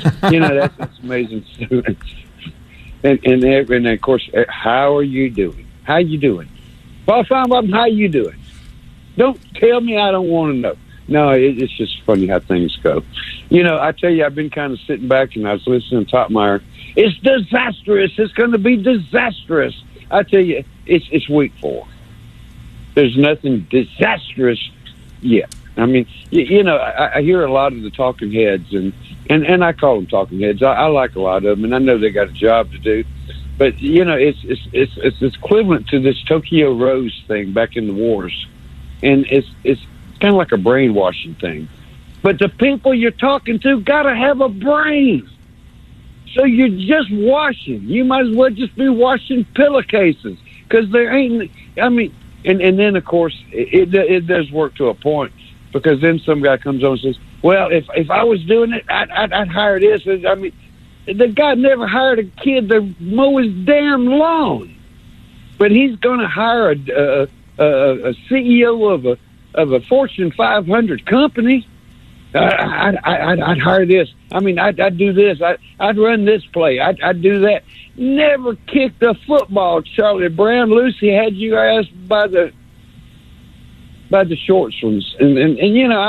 That's amazing. and of course, how are you doing? How you doing? Paul Feinbaum, how you doing? Don't tell me I don't want to know. No, it's just funny how things go. I tell you, I've been kind of sitting back and I was listening to Topmeyer. It's disastrous. It's going to be disastrous. I tell you, it's week 4. There's nothing disastrous yet. I mean, I hear a lot of the talking heads, and I call them talking heads. I like a lot of them, and I know they got a job to do. But it's equivalent to this Tokyo Rose thing back in the wars, and it's kind of like a brainwashing thing. But the people you're talking to got to have a brain. So you're just washing. You might as well just be washing pillowcases because there ain't. I mean, and then of course it does work to a point, because then some guy comes on and says, "Well, if I was doing it, I'd hire this." I mean, the guy never hired a kid to mow his damn lawn, but he's going to hire a CEO of a Fortune 500 company. I'd hire this. I mean, I'd do this. I'd run this play. I'd do that. Never kicked a football, Charlie Brown. Lucy had you ass by the shorts ones. And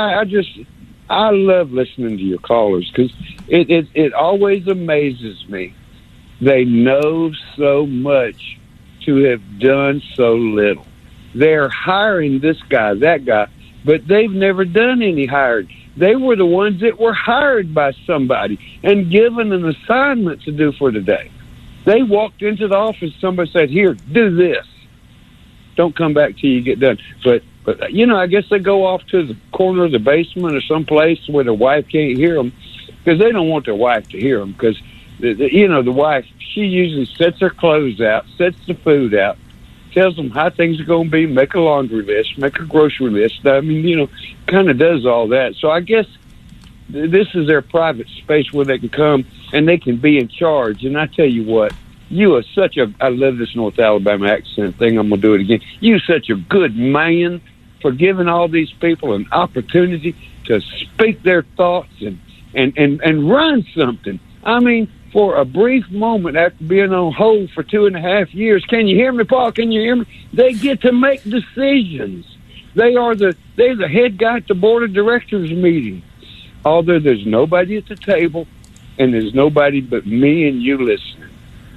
I love listening to your callers because it always amazes me. They know so much to have done so little. They're hiring this guy, that guy, but they've never done any hiring. They were the ones that were hired by somebody and given an assignment to do for the day. They walked into the office, somebody said, "Here, do this. Don't come back till you get done." But I guess they go off to the corner of the basement or someplace where their wife can't hear them, because they don't want their wife to hear them, because, the wife, she usually sets her clothes out, sets the food out, tells them how things are going to be, make a laundry list, make a grocery list. I mean, kind of does all that. So I guess this is their private space where they can come and they can be in charge. And I tell you what, you are I love this North Alabama accent thing. I'm going to do it again. You're such a good man for giving all these people an opportunity to speak their thoughts and run something. I mean, for a brief moment after being on hold for 2.5 years. Can you hear me, Paul? Can you hear me? They get to make decisions. They're the head guy at the board of directors meeting. Although there's nobody at the table, and there's nobody but me and you listening.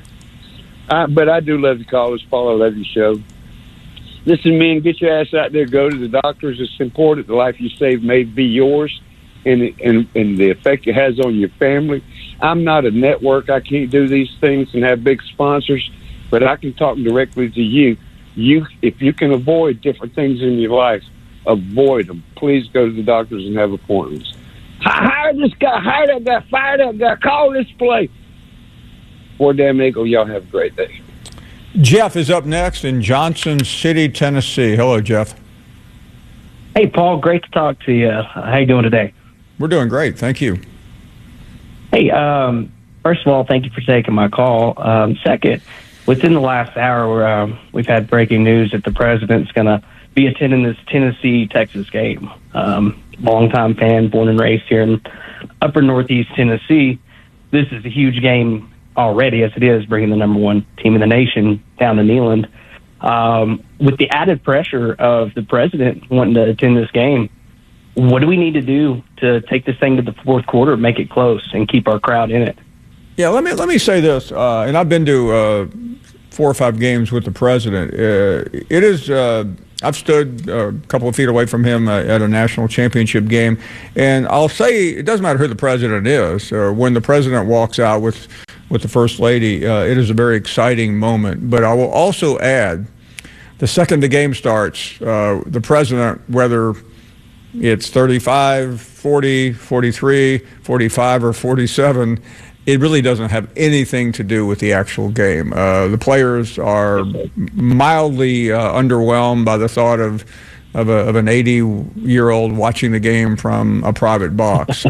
But I do love the callers, Paul. I love your show. Listen, man, get your ass out there. Go to the doctors. It's important. The life you save may be yours, and the effect it has on your family. I'm not a network. I can't do these things and have big sponsors, but I can talk directly to you. If you can avoid different things in your life, avoid them. Please go to the doctors and have appointments. Hire this guy, hire that guy, fire that guy, call this play. War Damn Eagle, y'all have a great day. Jeff is up next in Johnson City, Tennessee. Hello, Jeff. Hey, Paul. Great to talk to you. How you doing today? We're doing great. Thank you. Hey, first of all, thank you for taking my call. Second, within the last hour, we've had breaking news that the president's going to be attending this Tennessee-Texas game. Longtime fan, born and raised here in upper northeast Tennessee. This is a huge game already, as it is, bringing the number one team in the nation down to Neyland. With the added pressure of the president wanting to attend this game, what do we need to do to take this thing to the fourth quarter, make it close, and keep our crowd in it? Yeah, let me say this, and I've been to 4 or 5 games with the president. It is I've stood a couple of feet away from him at a national championship game, and I'll say it doesn't matter who the president is. When the president walks out with the first lady, it is a very exciting moment. But I will also add, the second the game starts, the president, whether it's 35, 40, 43, 45, or 47, it really doesn't have anything to do with the actual game. The players are mildly underwhelmed by the thought of an 80-year-old watching the game from a private box.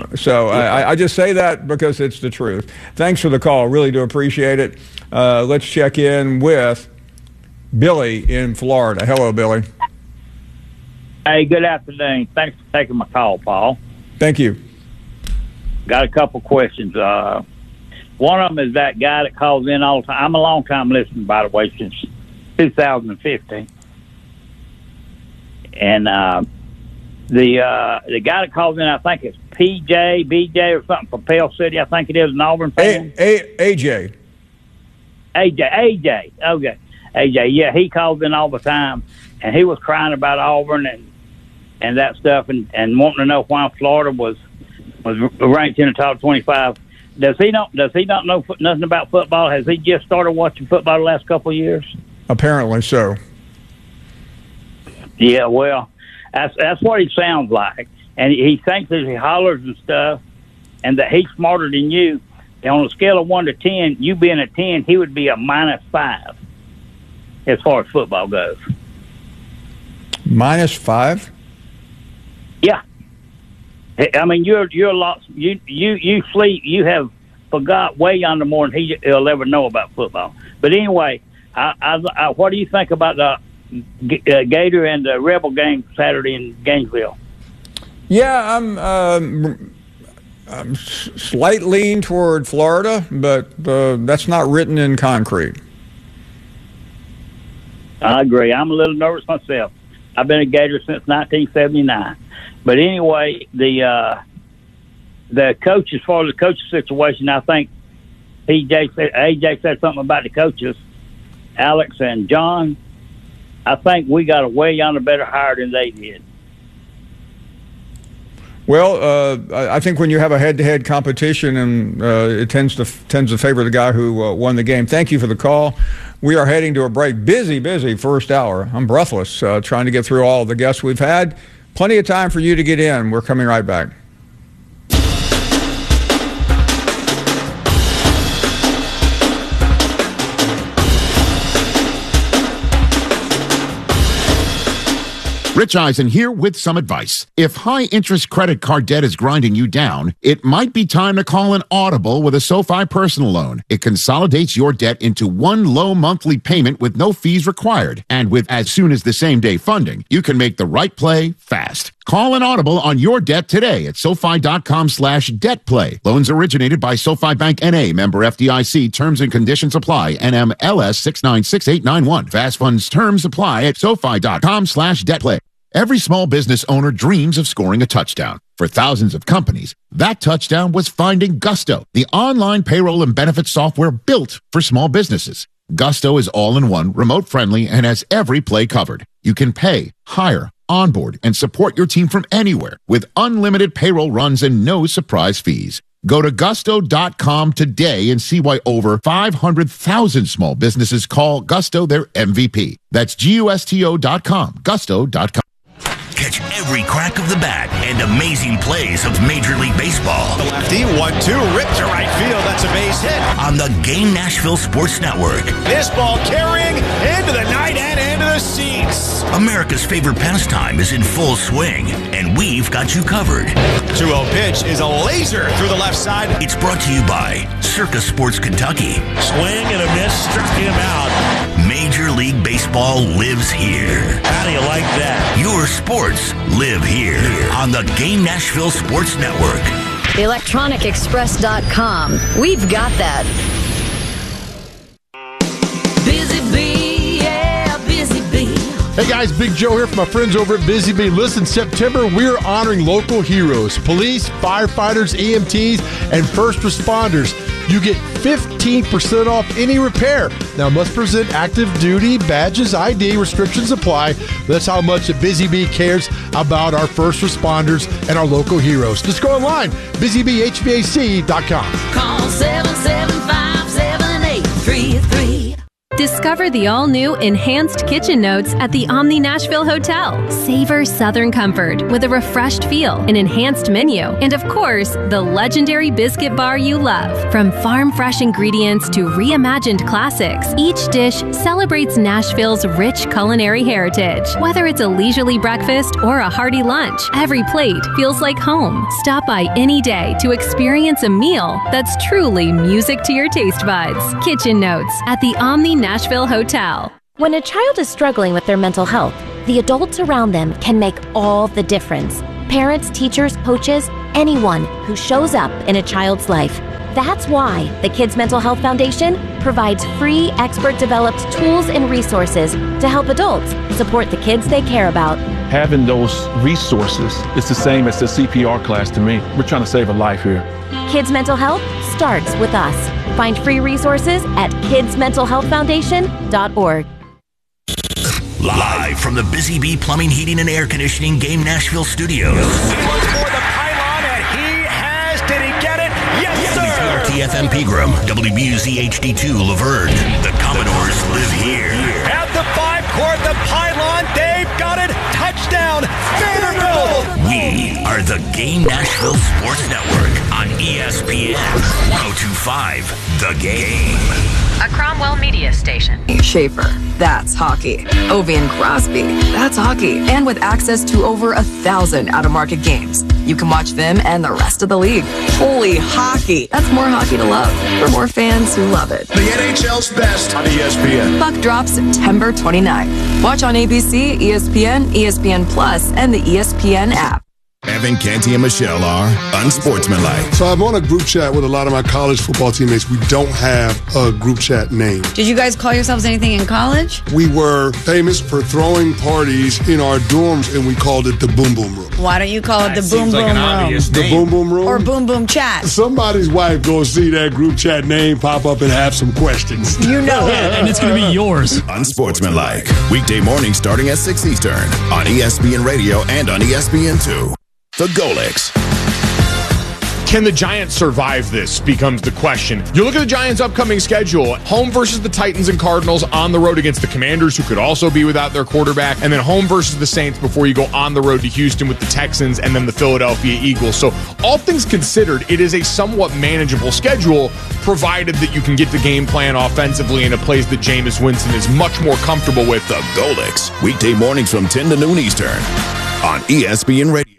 I just say that because it's the truth. Thanks for the call. Really do appreciate it. Let's check in with Billy in Florida. Hello, Billy. Hey, good afternoon. Thanks for taking my call, Paul. Thank you. got a couple questions. One of them is that guy that calls in all the time. I'm a long-time listener, by the way, since 2015. And the guy that calls in, I think it's BJ or something from Pell City. I think it is an Auburn fan. AJ. Okay. AJ, yeah, he calls in all the time, and he was crying about Auburn and that stuff, and wanting to know why Florida was ranked in the top 25. Does he not know nothing about football? Has he just started watching football the last couple of years? Apparently so. Yeah, well, that's what he sounds like, and he thinks that he hollers and stuff, and that he's smarter than you. And on a scale of 1 to 10, you being a 10, he would be a -5 as far as football goes. -5? Yeah. I mean, you're a lot. You sleep. You have forgot way yonder more than he'll ever know about football. But anyway, I what do you think about the Gator and the Rebel game Saturday in Gainesville? Yeah, I'm slight lean toward Florida, but that's not written in concrete. I agree. I'm a little nervous myself. I've been a Gator since 1979. But anyway, the coach, as far as the coaching situation, I think AJ said something about the coaches, Alex and John. I think we got a way yonder better hire than they did. Well, I think when you have a head-to-head competition, and it tends to favor the guy who won the game. Thank you for the call. We are heading to a break. Busy first hour. I'm breathless trying to get through all the guests we've had. Plenty of time for you to get in. We're coming right back. Rich Eisen here with some advice. If high-interest credit card debt is grinding you down, it might be time to call an Audible with a SoFi personal loan. It consolidates your debt into one low monthly payment with no fees required. And with as soon as the same-day funding, you can make the right play fast. Call an Audible on your debt today at SoFi.com/debtplay. Loans originated by SoFi Bank N.A., member FDIC. Terms and conditions apply. NMLS 696891. Fast funds terms apply at SoFi.com/debtplay. Every small business owner dreams of scoring a touchdown. For thousands of companies, that touchdown was finding Gusto, the online payroll and benefits software built for small businesses. Gusto is all-in-one, remote-friendly, and has every play covered. You can pay, hire, onboard, and support your team from anywhere with unlimited payroll runs and no surprise fees. Go to gusto.com today and see why over 500,000 small businesses call Gusto their MVP. That's GUSTO.com, gusto.com. Catch every crack of the bat and amazing plays of Major League Baseball. The lefty, 1-2, ripped to right field. That's a base hit. On the Game Nashville Sports Network. This ball carrying into the night and into the seats. America's favorite pastime is in full swing, and we've got you covered. 2-0 pitch is a laser through the left side. It's brought to you by Circus Sports Kentucky. Swing and a miss, struck him out. Major League Baseball lives here. How do you like that? Your sports live here on the Game Nashville Sports Network. ElectronicExpress.com. We've got that. Busy Bee, yeah, Busy Bee. Hey guys, Big Joe here from my friends over at Busy Bee. Listen, September, we're honoring local heroes, police, firefighters, EMTs, and first responders. You get 15% off any repair. Now, must present active duty badges, ID, restrictions apply. That's how much Busy Bee cares about our first responders and our local heroes. Just go online, busybeehvac.com. Call 775-7833. Discover the all-new Enhanced Kitchen Notes at the Omni Nashville Hotel. Savor Southern comfort with a refreshed feel, an enhanced menu, and of course, the legendary biscuit bar you love. From farm-fresh ingredients to reimagined classics, each dish celebrates Nashville's rich culinary heritage. Whether it's a leisurely breakfast or a hearty lunch, every plate feels like home. Stop by any day to experience a meal that's truly music to your taste buds. Kitchen Notes at the Omni Nashville Hotel. When a child is struggling with their mental health, the adults around them can make all the difference. Parents, teachers, coaches, anyone who shows up in a child's life. That's why the Kids Mental Health Foundation provides free expert-developed tools and resources to help adults support the kids they care about. Having those resources is the same as the CPR class to me. We're trying to save a life here. Kids Mental Health starts with us. Find free resources at kidsmentalhealthfoundation.org. Live from the Busy Bee Plumbing, Heating, and Air Conditioning Game Nashville studios. He was for the pylon, and he has. Did he get it? Yes, sir. TFM Pegram, WBUZ HD2 Laverne. The Commodores live here. At the 5-court, the pylon. Dave got it. Touchdown, Vanderbilt. We are the Game Nashville Sports Network on ESPN 102.5. The Game. A Cromwell Media Station. Schaefer, that's hockey. Ovi and Crosby, that's hockey. And with access to over 1,000 out-of-market games, you can watch them and the rest of the league. Holy hockey. That's more hockey to love for more fans who love it. The NHL's best on ESPN. Puck drops September 29th. Watch on ABC, ESPN, ESPN Plus, and the ESPN app. Evan, Canty, and Michelle are unsportsmanlike. So I'm on a group chat with a lot of my college football teammates. We don't have a group chat name. Did you guys call yourselves anything in college? We were famous for throwing parties in our dorms, and we called it the Boom Boom Room. Why don't you call it the Boom Boom Room? The Boom Boom Room? Or Boom Boom Chat. Somebody's wife go see that group chat name pop up and have some questions. You know it. And it's going to be yours. Unsportsmanlike. Weekday morning starting at 6 Eastern on ESPN Radio and on ESPN2. The Golix. Can the Giants survive this becomes the question. You look at the Giants' upcoming schedule, home versus the Titans and Cardinals, on the road against the Commanders, who could also be without their quarterback, and then home versus the Saints before you go on the road to Houston with the Texans and then the Philadelphia Eagles. So all things considered, it is a somewhat manageable schedule, provided that you can get the game plan offensively in a place that Jameis Winston is much more comfortable with. The Golix. Weekday mornings from 10 to noon Eastern on ESPN Radio.